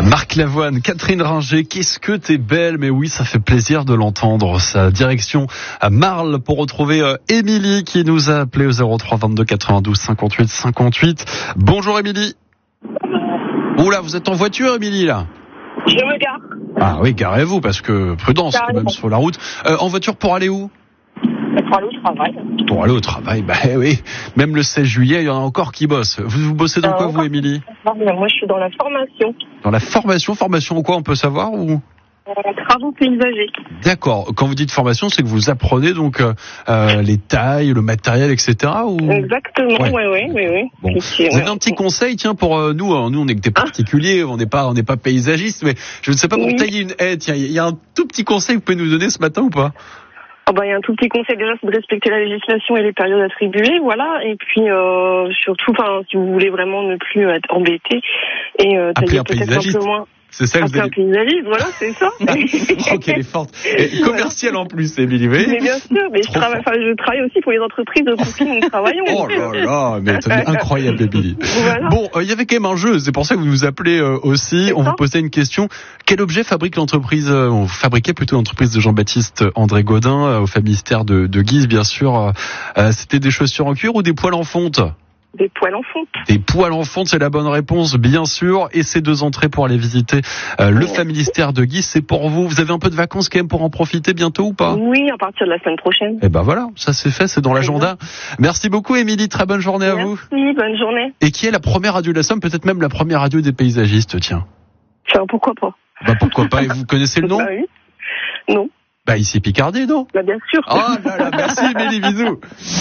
Marc Lavoine, Catherine Ringer, qu'est-ce que t'es belle, mais oui, ça fait plaisir de l'entendre. Sa direction à Marle pour retrouver Émilie qui nous a appelé au 03 22 92 58 58. Bonjour Émilie. Oula, vous êtes en voiture Émilie là? Je me gare. Ah oui, garez-vous parce que prudence quand même sur la route. En voiture pour aller où? Pour aller au travail. Pour aller au travail, bah oui. Même le 16 juillet, il y en a encore qui bossent. Vous bossez dans quoi vous Émilie? Moi je suis dans la formation. Dans la formation en quoi on peut savoir ou? Travaux paysagers. D'accord. Quand vous dites formation, c'est que vous apprenez donc les tailles, le matériel, etc. Ou... Exactement, oui. Bon. Vous avez un petit conseil, tiens, pour nous on est que des particuliers, on n'est pas paysagistes, mais je ne sais pas pour tailler une haie. Tiens, il y a un tout petit conseil que vous pouvez nous donner ce matin ou pas? Il y a un tout petit conseil déjà, c'est de respecter la législation et les périodes attribuées, voilà. Et puis surtout, si vous voulez vraiment ne plus être embêté et tailler peut-être un peu moins. C'est ça que vous un paysagiste, voilà, c'est ça. Oh, qu'elle est forte. Et commerciale en plus, Émilie. Mais bien sûr, mais je travaille aussi pour les entreprises pour qui nous travaillons. Oh là là, mais c'est incroyable, Émilie. Voilà. Bon, il y avait quand même un jeu, c'est pour ça que vous nous appelez aussi. On vous posait une question. Quel objet fabrique l'entreprise, fabriquait plutôt l'entreprise de Jean-Baptiste André Gaudin, au Famistère de Guise, bien sûr. C'était des chaussures en cuir ou des poêles en fonte? Des poêles en fonte. Des poêles en fonte, c'est la bonne réponse, bien sûr. Et ces 2 entrées pour aller visiter le Famistère de Guise, c'est pour vous. Vous avez un peu de vacances quand même pour en profiter bientôt ou pas? Oui, à partir de la semaine prochaine. Et ben voilà, ça c'est fait, c'est dans l'agenda. Merci beaucoup Émilie, très bonne journée à vous. Merci, bonne journée. Et qui est la première radio de la Somme, peut-être même la première radio des paysagistes, tiens? Pourquoi pas? Pourquoi pas, et vous connaissez le nom? Oui. Non. Ici Picardie, non? Bien sûr. Oh là là, merci Émilie, bisous.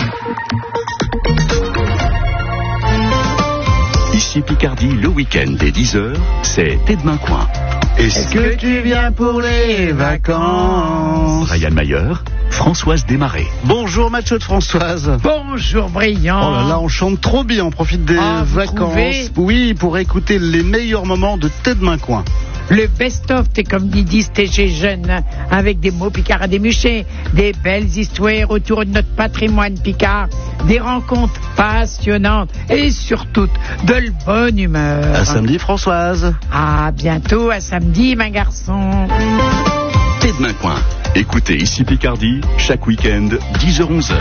Ici Picardie, le week-end dès 10h, c'est Tête de Main Coin. Est-ce que tu viens pour les vacances? Ryan Mayer, Françoise Desmarais. Bonjour Macho de Françoise. Bonjour Briand. Oh là là, on chante trop bien, on profite des vacances. Oui, pour écouter les meilleurs moments de Tête de Main Coin. Le best-of, t'es comme disent tes jeunes, avec des mots picards à démucher, des belles histoires autour de notre patrimoine picard, des rencontres passionnantes et surtout de la bonne humeur. À samedi Françoise. À bientôt, à samedi ma garçon. Tête de Main Coin. Écoutez Ici Picardie, chaque week-end, 10h-11h.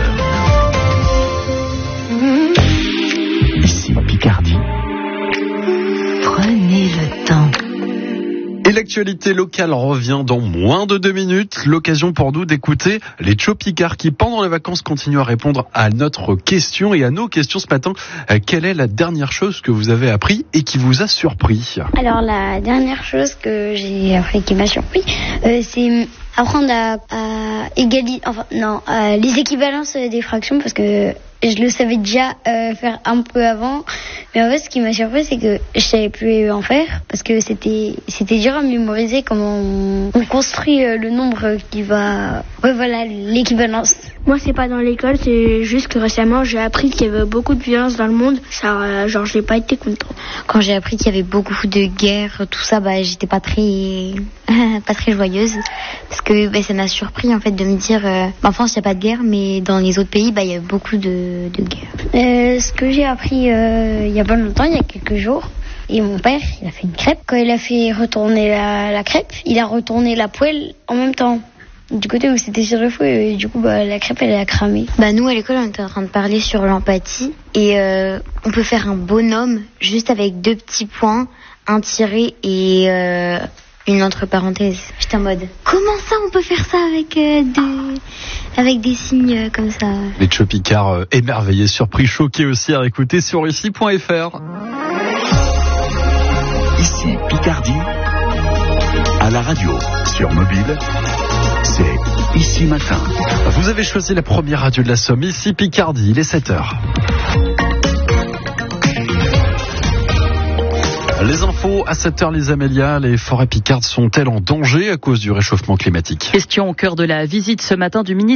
Ici Picardie. Prenez le temps. Et l'actualité locale revient dans moins de 2 minutes. L'occasion pour nous d'écouter les Chopicards qui, pendant les vacances, continuent à répondre à notre question et à nos questions ce matin. Quelle est la dernière chose que vous avez appris et qui vous a surpris? Alors, la dernière chose que j'ai appris qui m'a surpris, c'est apprendre à les équivalences des fractions, parce que je le savais déjà faire un peu avant, mais en fait ce qui m'a surpris c'est que je savais plus en faire, parce que c'était dur à mémoriser comment on construit le nombre qui va... l'équivalence. Moi c'est pas dans l'école, c'est juste que récemment j'ai appris qu'il y avait beaucoup de violence dans le monde, ça j'ai pas été content. Quand j'ai appris qu'il y avait beaucoup de guerres, tout ça, j'étais pas très joyeuse, parce que ça m'a surpris en fait de me dire en France il y a pas de guerre, mais dans les autres pays il y a beaucoup de guerre. Ce que j'ai appris il y a pas longtemps, il y a quelques jours, et mon père il a fait une crêpe. Quand il a fait retourner la crêpe, il a retourné la poêle en même temps du côté où c'était sur le feu, et du coup la crêpe elle a cramé. Nous à l'école on était en train de parler sur l'empathie, et on peut faire un bonhomme juste avec 2 petits points, un tiré et une entre parenthèses. J'étais en mode, comment ça on peut faire ça avec des signes comme ça? Les Chopicards émerveillés, surpris, choqués aussi à écouter sur ici.fr. Ici Picardie, à la radio, sur mobile, c'est Ici Matin. Vous avez choisi la première radio de la Somme, Ici Picardie, il est 7h. Les infos à 7h, les Amélias. Les forêts picardes sont-elles en danger à cause du réchauffement climatique? Question au cœur de la visite ce matin du ministre